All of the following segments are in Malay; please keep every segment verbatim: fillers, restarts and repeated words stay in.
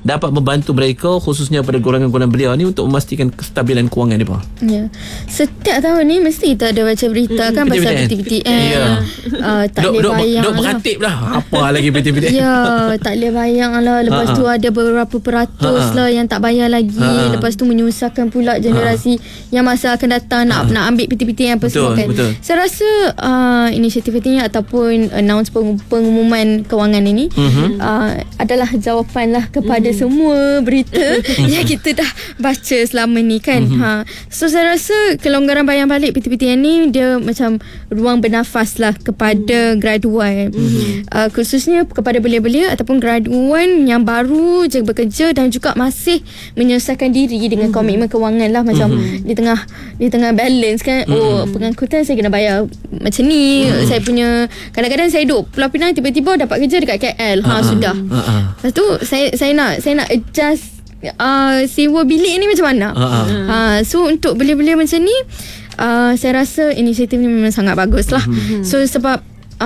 dapat membantu mereka khususnya pada golongan-golongan belia ni untuk memastikan kestabilan kewangan mereka? Ya. Setiap tahun ni mesti kita ada baca berita hmm. kan pasal P T P T N. Ya. Uh, tak boleh bayang. Dok beratip lah. Apa lagi P T P T N? Ya, tak boleh bayang lah. Lepas Ha-ha. tu ada beberapa peratus Ha-ha. lah yang tak bayar lagi. Ha-ha. Lepas tu menyusahkan pula generasi Ha-ha. yang masa akan datang nak Ha-ha. nak ambil P T P T N apa semua kan. Betul. Saya rasa uh, inisiatif ini ataupun announce pengumuman kewangan ini uh-huh. uh, adalah jawapan lah kepada uh-huh. semua berita yang kita dah baca selama ni kan. Uh-huh. Ha. So saya rasa kelonggaran bayar balik P T P T N ni dia macam ruang bernafas lah kepada uh-huh. graduan. Uh-huh. Uh, khususnya kepada belia-belia ataupun graduan yang baru je bekerja dan juga masih menyelesaikan diri dengan uh-huh. komitmen kewangan lah macam uh-huh. di tengah di tengah balance kan. Uh-huh. Oh, pengangkutan saya kena bayar macam ni. Uh-huh. Saya punya kadang-kadang saya duduk Pulau Pinang tiba-tiba dapat kerja dekat K L. Ha uh-huh. sudah. Uh-huh. Lepas tu saya saya nak saya nak adjust uh, sewa bilik ni macam mana? Uh-huh. Uh, so untuk belia-belia macam ni uh, saya rasa inisiatif ni memang sangat bagus lah. Uh-huh. So sebab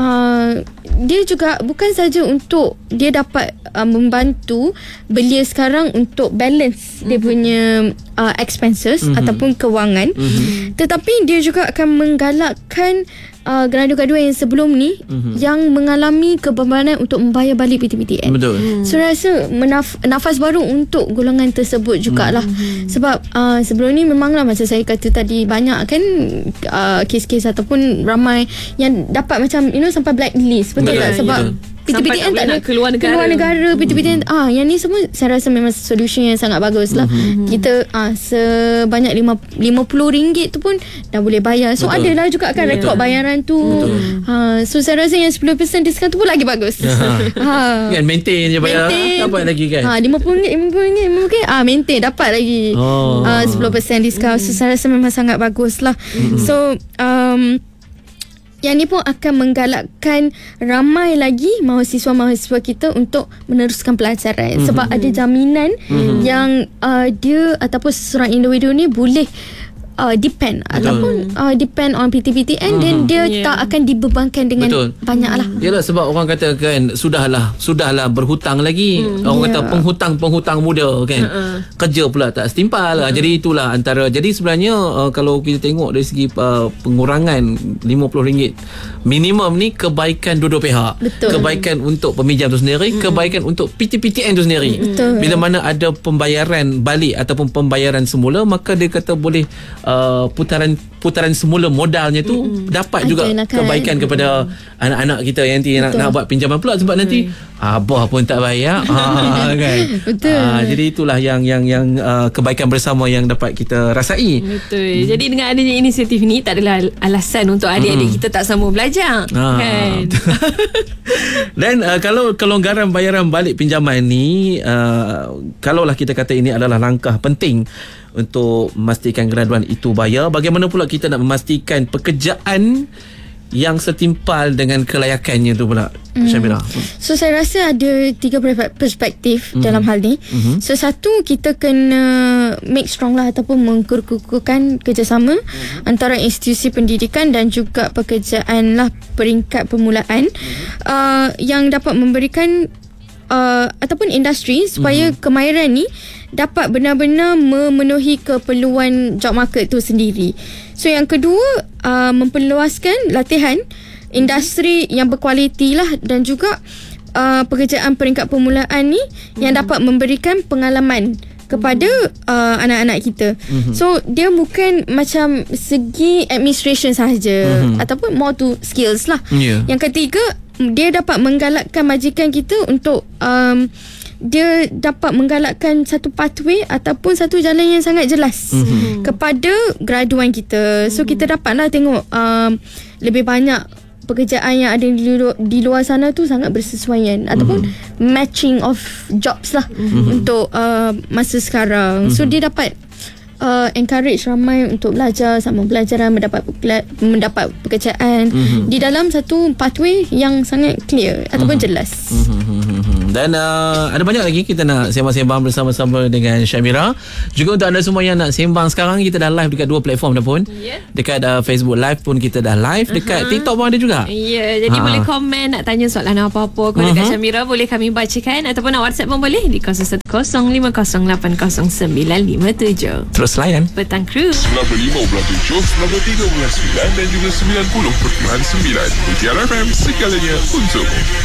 Uh, dia juga bukan saja untuk dia dapat uh, membantu belia sekarang untuk balance mm-hmm. dia punya uh, expenses mm-hmm. ataupun kewangan mm-hmm. tetapi dia juga akan menggalakkan uh, graduan-graduan yang sebelum ni mm-hmm. yang mengalami kebebanan untuk membayar balik P T P T N. Betul. Mm. So rasa menaf- nafas baru untuk golongan tersebut jugalah mm-hmm. sebab uh, sebelum ni memanglah macam saya kata tadi banyak kan uh, kes-kes ataupun ramai yang dapat macam you know sampai blacklist betul tak sebab P T P T N tak ada keluar negara, keluar negara P T P T N mm-hmm. ah yang ni semua saya rasa memang solution yang sangat bagus lah. Mm-hmm. Kita ah sebanyak lima puluh ringgit tu pun dah boleh bayar. So betul. Adalah juga akan rekod bayaran tu. Ha, so saya rasa yang sepuluh peratus diskaun tu pun lagi bagus. Ha. Kan maintain je bayar maintain. Dapat lagi kan. Ha lima puluh ringgit lima puluh ringgit lima puluh ringgit ah maintain dapat lagi. Oh. Ah sepuluh peratus diskaun. Mm-hmm. So saya rasa memang sangat bagus lah. Mm-hmm. So um yang ni pun akan menggalakkan ramai lagi mahasiswa-mahasiswa kita untuk meneruskan pelajaran mm-hmm. sebab ada jaminan mm-hmm. yang uh, dia ataupun seseorang individu ni boleh Uh, depend Betul. Ataupun uh, depend on P T P T N dan uh-huh. dia yeah. tak akan dibebankan dengan Betul. Banyak lah. Yalah sebab orang kata kan sudahlah sudahlah berhutang lagi. Hmm. Orang yeah. kata penghutang-penghutang muda kan. Uh-uh. Kerja pula tak setimpal. Uh-huh. Jadi itulah antara jadi sebenarnya uh, kalau kita tengok dari segi uh, pengurangan lima puluh ringgit minimum ni kebaikan dua-dua pihak. Betul. Kebaikan untuk peminjam tu sendiri, hmm. kebaikan untuk P T P T N tu sendiri. Betul. Bila mana ada pembayaran balik ataupun pembayaran semula maka dia kata boleh Uh, putaran putaran semula modalnya tu mm-hmm. dapat juga Ajalah, kan? Kebaikan kepada mm-hmm. anak-anak kita yang nanti nak, nak buat pinjaman pula sebab mm. nanti abah pun tak bayar ha, kan betul ha, jadi itulah yang yang yang uh, kebaikan bersama yang dapat kita rasai. Betul. Mm. Jadi dengan adanya inisiatif ni tak adalah alasan untuk adik-adik mm. kita tak sambung belajar ha. Kan. Dan uh, kalau kelonggaran bayaran balik pinjaman ni uh, kalaulah kita kata ini adalah langkah penting untuk memastikan graduan itu bayar, bagaimana pula kita nak memastikan pekerjaan yang setimpal dengan kelayakannya tu pula, hmm. Syamira? So saya rasa ada tiga perspektif mm-hmm. dalam hal ni. Mm-hmm. So satu, kita kena make strong lah ataupun mengkukuhkan kerjasama mm-hmm. antara institusi pendidikan dan juga pekerjaan lah peringkat permulaan mm-hmm. uh, yang dapat memberikan uh, ataupun industri supaya mm-hmm. kemahiran ni dapat benar-benar memenuhi keperluan job market tu sendiri. So yang kedua, uh, memperluaskan latihan industri yang berkualiti lah dan juga uh, pekerjaan peringkat permulaan ni mm-hmm. yang dapat memberikan pengalaman kepada uh, anak-anak kita. Mm-hmm. So dia bukan macam segi administration sahaja mm-hmm. ataupun more to skills lah. Yeah. Yang ketiga, dia dapat menggalakkan majikan kita untuk um, dia dapat menggalakkan satu pathway ataupun satu jalan yang sangat jelas mm-hmm. kepada graduan kita. So mm-hmm. kita dapatlah tengok um, lebih banyak pekerjaan yang ada di luar, di luar sana tu sangat bersesuaian mm-hmm. ataupun matching of jobs lah mm-hmm. untuk uh, masa sekarang. Mm-hmm. So dia dapat Uh, encourage ramai untuk belajar sama pelajaran, mendapat mendapat pekerjaan mm-hmm. di dalam satu pathway yang sangat clear ataupun mm-hmm. jelas. Mm-hmm. Dan uh, ada banyak lagi kita nak sembang-sembang bersama-sama dengan Syamira. Juga untuk anda semua yang nak sembang sekarang, kita dah live dekat dua platform dah pun. Yeah. Dekat uh, Facebook Live pun kita dah live. Dekat uh-huh. TikTok pun ada juga. Ya, yeah, jadi ha. boleh komen, nak tanya soalan apa-apa kepada uh-huh. Kak Syamira, boleh kami bacakan, ataupun nak WhatsApp pun boleh di kosong satu kosong lima kosong lapan kosong sembilan lima tujuh. Terus layan. Petang Kru sembilan puluh lima perpuluhan tujuh, sembilan puluh tiga perpuluhan sembilan dan juga sembilan puluh perpuluhan sembilan. Mutiara F M, segalanya untukmu.